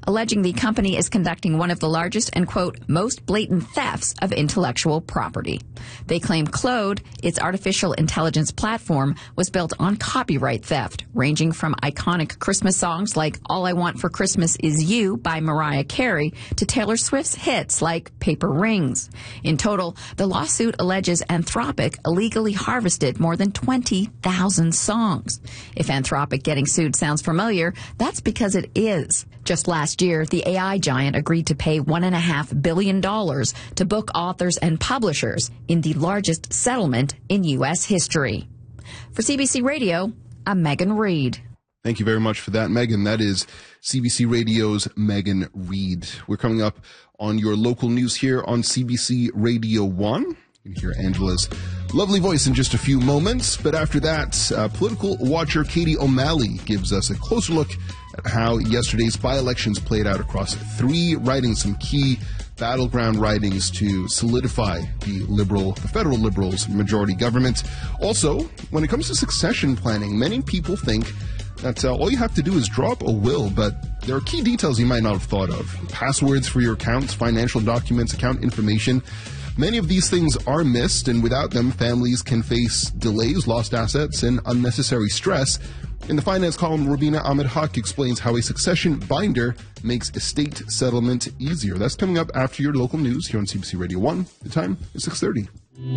alleging the company is conducting one of the largest and, quote, most blatant thefts of intellectual property. They claim Claude, its artificial intelligence platform, was built on copyright theft, ranging from iconic Christmas songs like All I Want for Christmas Is You by Mariah Carey to Taylor Swift's hits like Paper Rings. In total, the lawsuit alleges Anthropic illegally harvested more than 20,000 songs. If Anthropic getting sued sounds familiar, that's because it is. Just last year, the AI giant agreed to pay $1.5 billion to book authors and publishers in the largest settlement in U.S. history. For CBC Radio, I'm Megan Reed. Thank you very much for that, Megan. That is CBC Radio's Megan Reed. We're coming up on your local news here on CBC Radio 1. You can hear Angela's lovely voice in just a few moments. But after that, political watcher Katie O'Malley gives us a closer look at how yesterday's by-elections played out across 3 ridings, some key battleground ridings to solidify the federal Liberals' majority government. Also, when it comes to succession planning, many people think that all you have to do is drop a will, but there are key details you might not have thought of. Passwords for your accounts, financial documents, account information. Many of these things are missed, and without them, families can face delays, lost assets, and unnecessary stress. In the finance column, Rubina Ahmed Haq explains how a succession binder makes estate settlement easier. That's coming up after your local news here on CBC Radio 1. The time is 6:30.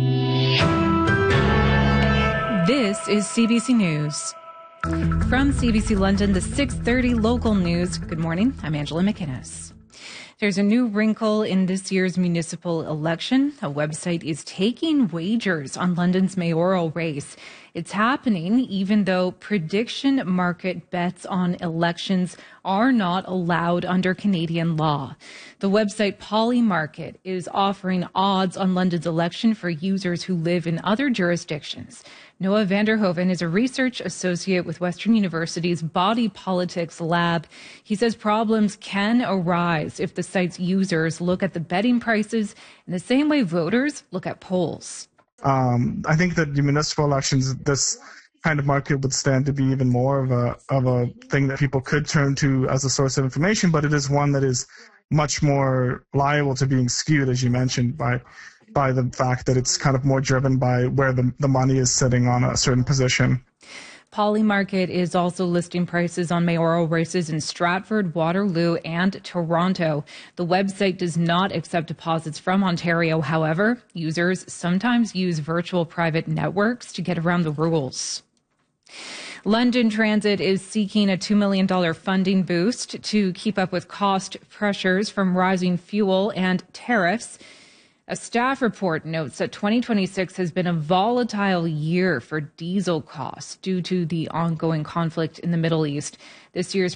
This is CBC News. From CBC London, the 6:30 local news. Good morning. I'm Angela McInnes. There's a new wrinkle in this year's municipal election. A website is taking wagers on London's mayoral race. It's happening even though prediction market bets on elections are not allowed under Canadian law. The website Polymarket is offering odds on London's election for users who live in other jurisdictions. Noah Vanderhoven is a research associate with Western University's Body Politics Lab. He says problems can arise if the site's users look at the betting prices in the same way voters look at polls. I think that the municipal elections, this kind of market would stand to be even more of a thing that people could turn to as a source of information, but it is one that is much more liable to being skewed, as you mentioned, by the fact that it's kind of more driven by where the money is sitting on a certain position. Polymarket is also listing prices on mayoral races in Stratford, Waterloo, and Toronto. The website does not accept deposits from Ontario. However, users sometimes use virtual private networks to get around the rules. London Transit is seeking a $2 million funding boost to keep up with cost pressures from rising fuel and tariffs. A staff report notes that 2026 has been a volatile year for diesel costs due to the ongoing conflict in the Middle East. This year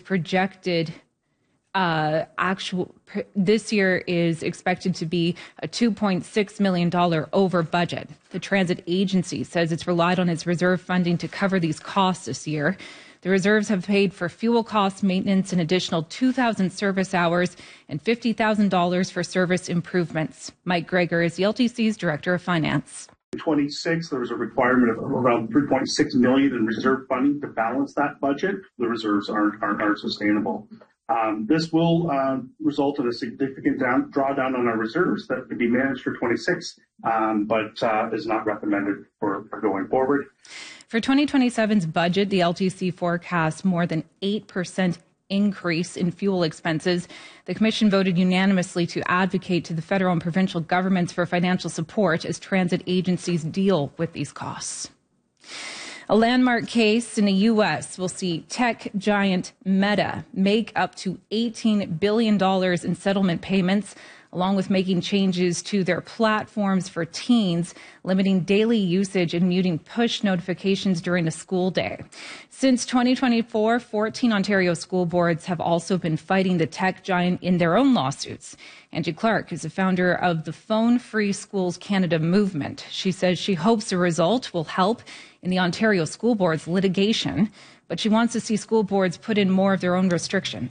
is expected to be a $2.6 million over budget. The transit agency says it's relied on its reserve funding to cover these costs this year. The reserves have paid for fuel costs, maintenance, an additional 2,000 service hours, and $50,000 for service improvements. Mike Greger is the LTC's Director of Finance. In 26, there was a requirement of around $3.6 million in reserve funding to balance that budget. The reserves aren't sustainable. This will result in a significant drawdown on our reserves that could be managed for 26, but is not recommended for going forward. For 2027's budget, the LTC forecasts more than 8% increase in fuel expenses. The Commission voted unanimously to advocate to the federal and provincial governments for financial support as transit agencies deal with these costs. A landmark case in the U.S. will see tech giant Meta make up to $18 billion in settlement payments, along with making changes to their platforms for teens, limiting daily usage and muting push notifications during the school day. Since 2024, 14 Ontario school boards have also been fighting the tech giant in their own lawsuits. Angie Clark is the founder of the Phone Free Schools Canada movement. She says she hopes the result will help in the Ontario school board's litigation, but she wants to see school boards put in more of their own restrictions.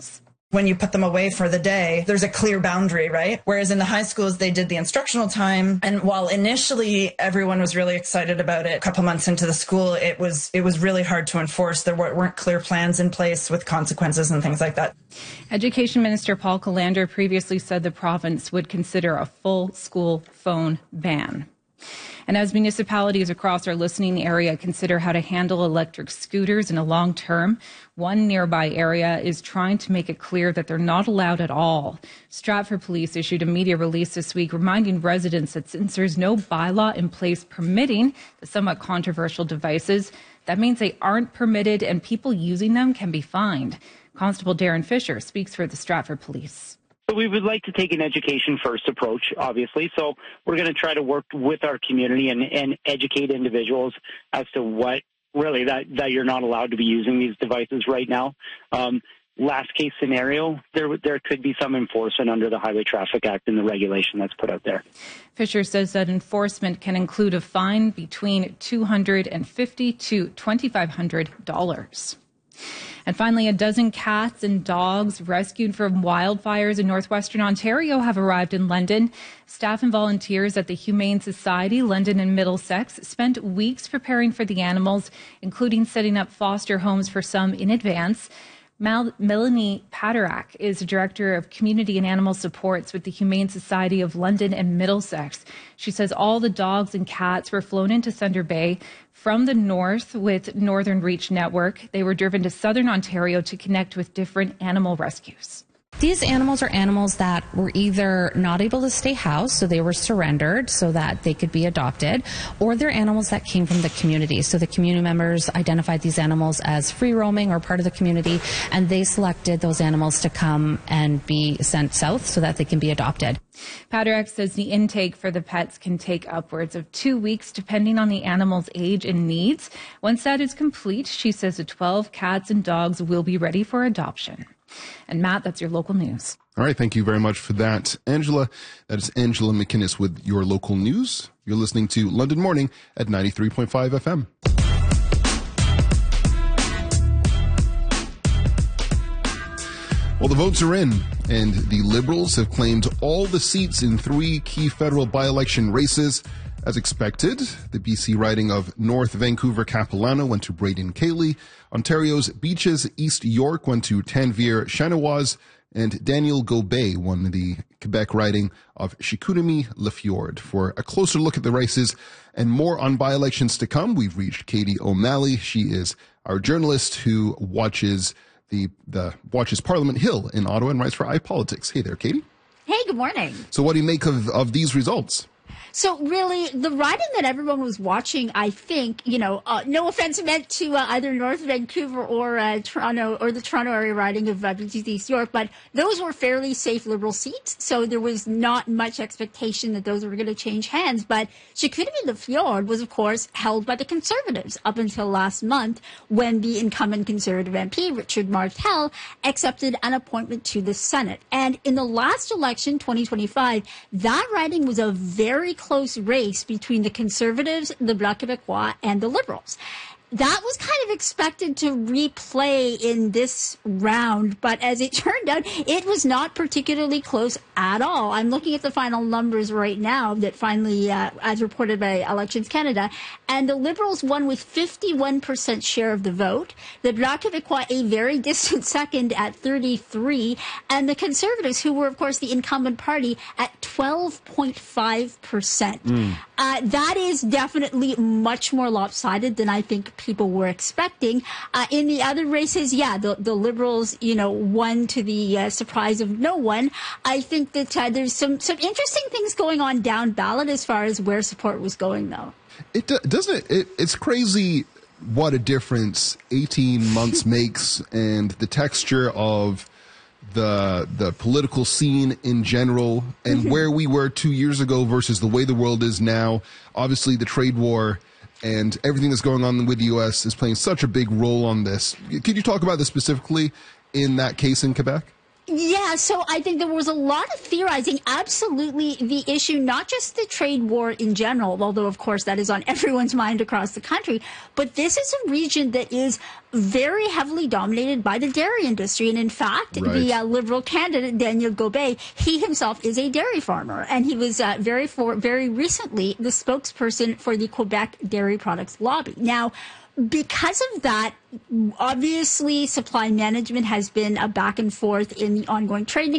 When you put them away for the day, there's a clear boundary, right? Whereas in the high schools, they did the instructional time. And while initially everyone was really excited about it, a couple months into the school, it was really hard to enforce. There weren't clear plans in place with consequences and things like that. Education Minister Paul Calandra previously said the province would consider a full school phone ban. And as municipalities across our listening area consider how to handle electric scooters in a long term, one nearby area is trying to make it clear that they're not allowed at all. Stratford Police issued a media release this week reminding residents that since there's no bylaw in place permitting the somewhat controversial devices, that means they aren't permitted and people using them can be fined. Constable Darren Fisher speaks for the Stratford Police. We would like to take an education first approach, obviously. So we're going to try to work with our community and educate individuals as to what really that you're not allowed to be using these devices right now. Last case scenario, there could be some enforcement under the Highway Traffic Act and the regulation that's put out there. Fisher says that enforcement can include a fine between $250 to $2,500. And finally, a dozen cats and dogs rescued from wildfires in northwestern Ontario have arrived in London. Staff and volunteers at the Humane Society, London and Middlesex, spent weeks preparing for the animals, including setting up foster homes for some in advance. Melanie Paderak is Director of Community and Animal Supports with the Humane Society of London and Middlesex. She says all the dogs and cats were flown into Thunder Bay from the north with Northern Reach Network. They were driven to southern Ontario to connect with different animal rescues. These animals are animals that were either not able to stay housed, so they were surrendered so that they could be adopted, or they're animals that came from the community. So the community members identified these animals as free roaming or part of the community, and they selected those animals to come and be sent south so that they can be adopted. Paderak says the intake for the pets can take upwards of 2 weeks depending on the animal's age and needs. Once that is complete, she says the 12 cats and dogs will be ready for adoption. And Matt, that's your local news. All right. Thank you very much for that, Angela. That is Angela McInnes with your local news. You're listening to London Morning at 93.5 FM. Well, the votes are in, and the Liberals have claimed all the seats in 3 key federal by-election races. As expected, the BC riding of North Vancouver-Capilano went to Braden Cayley. Ontario's Beaches East York went to Tanvir Chanoise, and Daniel Gobet won the Quebec riding of Chicoutimi-Lefjord. For a closer look at the races and more on by-elections to come, we've reached Katie O'Malley. She is our journalist who watches watches Parliament Hill in Ottawa and writes for iPolitics. Hey there, Katie. Hey, good morning. So what do you make of these results? So really, the riding that everyone was watching, I think, no offense meant to either North Vancouver or Toronto or the Toronto area riding of Beaches East York, but those were fairly safe Liberal seats, so there was not much expectation that those were going to change hands. But Chicoutimi-Lefjord was, of course, held by the Conservatives up until last month when the incumbent Conservative MP, Richard Martel, accepted an appointment to the Senate. And in the last election, 2025, that riding was a very close race between the Conservatives, the Bloc Québécois, and the Liberals. That was kind of expected to replay in this round, but as it turned out, it was not particularly close at all. I'm looking at the final numbers right now that finally, as reported by Elections Canada, and the Liberals won with 51% share of the vote, the Bloc Québécois a very distant second at 33%, and the Conservatives, who were, of course, the incumbent party, at 12.5%. That is definitely much more lopsided than I think people were expecting. In the other races, the Liberals, won to the surprise of no one. I think that there's some interesting things going on down ballot as far as where support was going, though. It's crazy what a difference 18 months makes, and the texture of the political scene in general, and where we were 2 years ago versus the way the world is now. Obviously, the trade war and everything that's going on with the U.S. is playing such a big role on this. Could you talk about this specifically in that case in Quebec? Yeah, so I think there was a lot of theorizing. Absolutely, the issue, not just the trade war in general, although, of course, that is on everyone's mind across the country, but this is a region that is very heavily dominated by the dairy industry. And in fact, the Liberal candidate, Daniel Gobet, he himself is a dairy farmer. And he was very recently the spokesperson for the Quebec Dairy Products Lobby. Now, because of that, obviously, supply management has been a back and forth in the ongoing trade